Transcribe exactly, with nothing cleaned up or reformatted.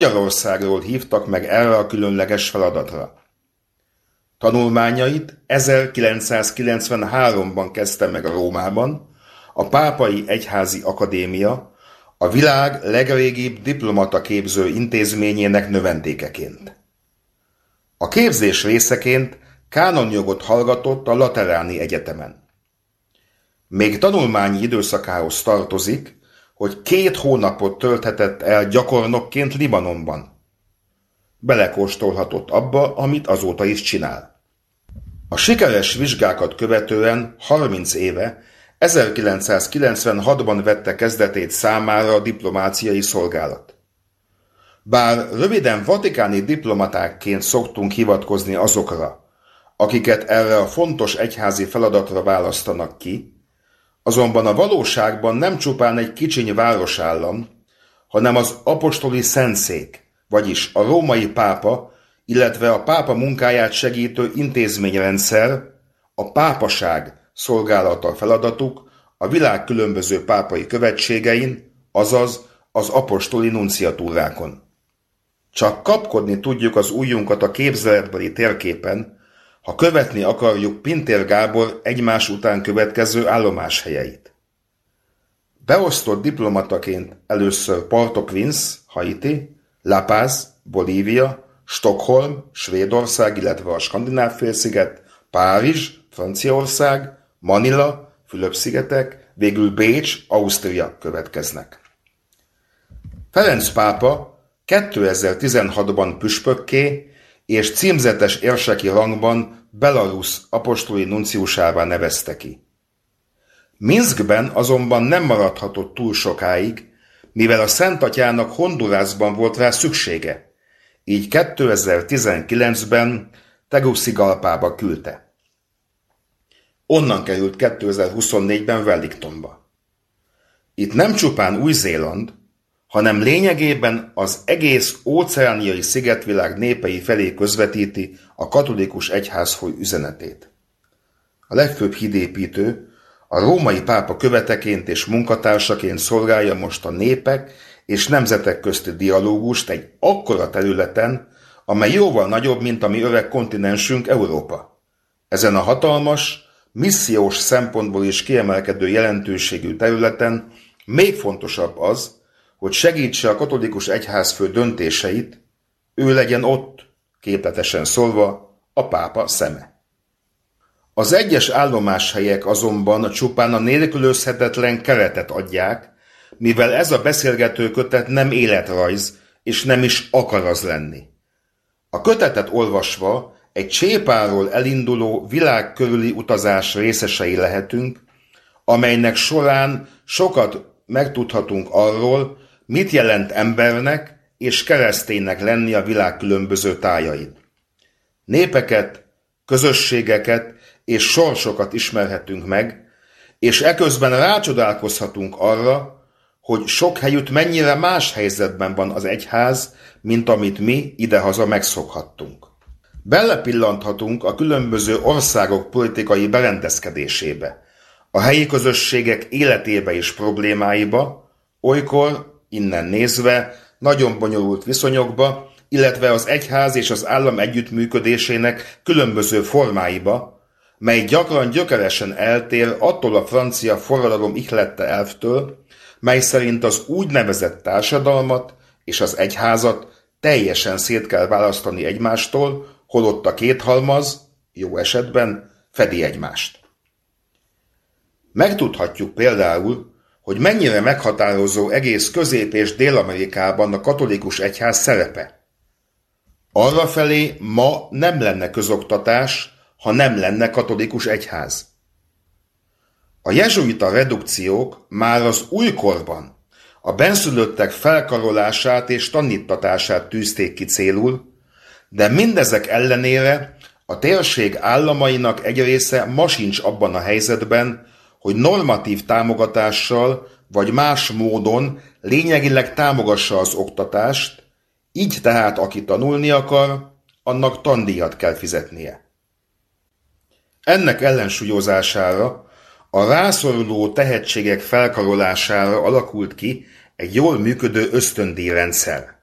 Magyarországról hívtak meg erre a különleges feladatra. Tanulmányait ezerkilencszázkilencvenháromban kezdte meg Rómában, a Pápai Egyházi Akadémia, a világ legrégibb diplomataképző intézményének növendékeként. A képzés részeként kánonjogot hallgatott a Lateráni Egyetemen. Még tanulmányi időszakához tartozik, hogy két hónapot tölthetett el gyakornokként Libanonban. Belekóstolhatott abba, amit azóta is csinál. A sikeres vizsgákat követően harminc éve, ezerkilencszázkilencvenhatban vette kezdetét számára a diplomáciai szolgálat. Bár röviden vatikáni diplomatákként szoktunk hivatkozni azokra, akiket erre a fontos egyházi feladatra választanak ki, azonban a valóságban nem csupán egy kicsiny városállam, hanem az apostoli szentszék, vagyis a római pápa, illetve a pápa munkáját segítő intézményrendszer, a pápaság szolgálata a feladatuk a világ különböző pápai követségein, azaz az apostoli nunciatúrákon. Csak kapkodni tudjuk az ujjunkat a képzeletbeli térképen, ha követni akarjuk Pintér Gábor egymás után következő állomáshelyeit. Beosztott diplomataként először Port-au-Prince, Haiti, La Paz, Bolívia, Stockholm, Svédország, illetve a Skandináv-félsziget, Párizs, Franciaország, Manila, Fülöp-szigetek, végül Bécs, Ausztria következnek. Ferenc pápa kétezer-tizenhatban püspökké és címzetes érseki rangban Belarus apostoli nunciusává nevezte ki. Minszkben azonban nem maradhatott túl sokáig, mivel a Szent Atyának Hondurasban volt rá szüksége, így kétezer-tizenkilencben Tegucigalpába küldte. Onnan került kétezer-huszonnégyben Wellingtonba. Itt nem csupán Új-Zéland, hanem lényegében az egész óceániai szigetvilág népei felé közvetíti a katolikus egyházfoly üzenetét. A legfőbb hídépítő, a római pápa követeként és munkatársaként szolgálja most a népek és nemzetek közti dialógust egy akkora területen, amely jóval nagyobb, mint a mi öreg kontinensünk Európa. Ezen a hatalmas, missziós szempontból is kiemelkedő jelentőségű területen még fontosabb az, hogy segítse a katolikus egyházfő döntéseit, ő legyen ott, képletesen szólva, a pápa szeme. Az egyes állomáshelyek azonban csupán a nélkülözhetetlen keretet adják, mivel ez a beszélgető kötet nem életrajz, és nem is akar az lenni. A kötetet olvasva egy csépáról elinduló világ körüli utazás részesei lehetünk, amelynek során sokat megtudhatunk arról, mit jelent embernek és kereszténynek lenni a világ különböző tájain. Népeket, közösségeket és sorsokat ismerhetünk meg, és eközben rácsodálkozhatunk arra, hogy sok helyütt mennyire más helyzetben van az egyház, mint amit mi idehaza megszokhattunk. Belepillanthatunk a különböző országok politikai berendezkedésébe, a helyi közösségek életébe és problémáiba, olykor, innen nézve, nagyon bonyolult viszonyokba, illetve az egyház és az állam együttműködésének különböző formáiba, mely gyakran gyökeresen eltér attól a francia forradalom ihlette elvtől, mely szerint az úgynevezett társadalmat és az egyházat teljesen szét kell választani egymástól, holott a két halmaz, jó esetben, fedi egymást. Megtudhatjuk például, hogy mennyire meghatározó egész Közép- és Dél-Amerikában a katolikus egyház szerepe. Arrafelé ma nem lenne közoktatás, ha nem lenne katolikus egyház. A jezsuita redukciók már az újkorban a benszülöttek felkarolását és tanítatását tűzték ki célul, de mindezek ellenére a térség államainak egy része ma sincs abban a helyzetben, hogy normatív támogatással vagy más módon lényegileg támogassa az oktatást, így tehát aki tanulni akar, annak tandíjat kell fizetnie. Ennek ellensúlyozására, a rászoruló tehetségek felkarolására alakult ki egy jól működő ösztöndíjrendszer.